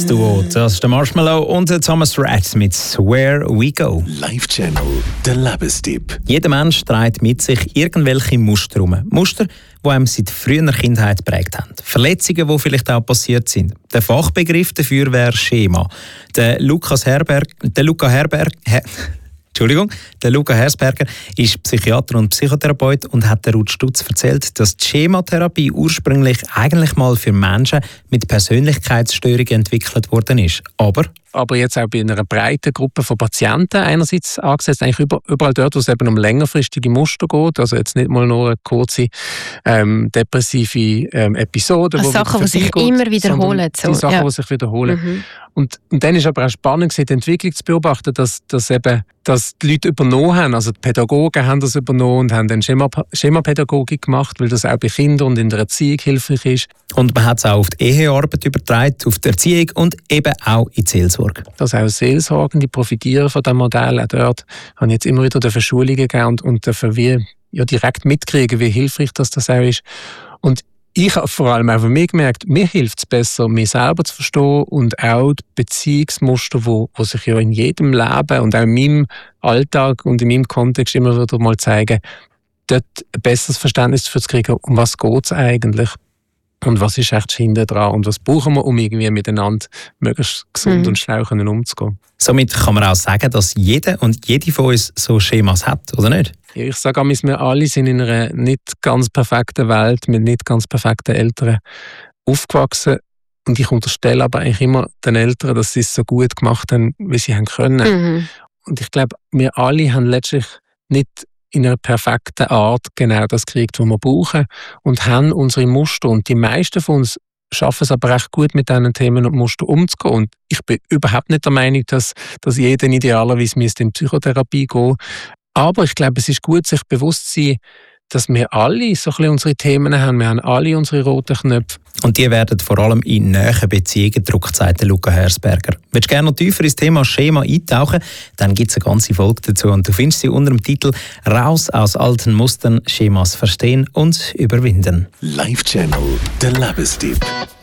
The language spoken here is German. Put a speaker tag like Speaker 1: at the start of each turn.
Speaker 1: Das Duo, das ist der Marshmallow und der Thomas Rhett mit «Where We Go».
Speaker 2: Live-Channel, der Lebenstipp.
Speaker 1: Jeder Mensch trägt mit sich irgendwelche Muster herum. Muster, die einem seit früher Kindheit geprägt haben. Verletzungen, die vielleicht auch passiert sind. Der Fachbegriff dafür wäre Schema. Der Luca Hersberger ist Psychiater und Psychotherapeut und hat der Ruth Stutz erzählt, dass die Schematherapie ursprünglich eigentlich mal für Menschen mit Persönlichkeitsstörungen entwickelt worden ist. Aber
Speaker 3: jetzt auch bei einer breiten Gruppe von Patienten einerseits angesetzt, eigentlich überall dort, wo es eben um längerfristige Muster geht, also jetzt nicht mal nur eine kurze depressive Episode.
Speaker 4: Also Sachen, die sich immer wiederholen.
Speaker 3: Die Sachen, die sich wiederholen. Mhm. Und dann ist aber auch spannend, die Entwicklung zu beobachten, dass die Leute übernommen haben, also die Pädagogen haben das übernommen und haben dann Schemapädagogik gemacht, weil das auch bei Kindern und in der Erziehung hilfreich ist.
Speaker 1: Und man hat es auch auf die Ehearbeit übertragen, auf die Erziehung und eben auch in die Seelsorge.
Speaker 3: Dass auch Seelsorgende profitieren von diesem Modell. Auch dort habe ich jetzt immer wieder Schulungen gegeben und dafür direkt mitkriegen, wie hilfreich das auch ist. Und ich habe vor allem auch für mich gemerkt, mir hilft es besser, mich selber zu verstehen und auch die Beziehungsmuster, die sich ja in jedem Leben und auch in meinem Alltag und in meinem Kontext immer wieder mal zeigen, dort ein besseres Verständnis dafür zu kriegen, um was geht es eigentlich und was ist echt hinten dran und was brauchen wir, um irgendwie miteinander möglichst gesund und schlau umzugehen.
Speaker 1: Somit kann man auch sagen, dass jeder und jede von uns so Schemas hat, oder nicht?
Speaker 3: Ja, ich sage, wir alle sind in einer nicht ganz perfekten Welt mit nicht ganz perfekten Eltern aufgewachsen. Und ich unterstelle aber eigentlich immer den Eltern, dass sie es so gut gemacht haben, wie sie haben können. Mhm. Und ich glaube, wir alle haben letztlich nicht in einer perfekten Art genau das gekriegt, was wir brauchen und haben unsere Muster. Und die meisten von uns schaffen es aber recht gut, mit diesen Themen und Mustern umzugehen. Und ich bin überhaupt nicht der Meinung, dass jeder idealerweise in Psychotherapie gehen müsste. Aber ich glaube, es ist gut, sich bewusst zu sein, dass wir alle so ein bisschen unsere Themen haben. Wir haben alle unsere roten Knöpfe.
Speaker 1: Und die werden vor allem in nahen Beziehungen gedruckt, sagt Luca Hersberger. Willst du gerne noch tiefer ins Thema Schema eintauchen? Dann gibt es eine ganze Folge dazu. Und du findest sie unter dem Titel «Raus aus alten Mustern, Schemas verstehen und überwinden».
Speaker 2: Live-Channel, der Lebenstipp.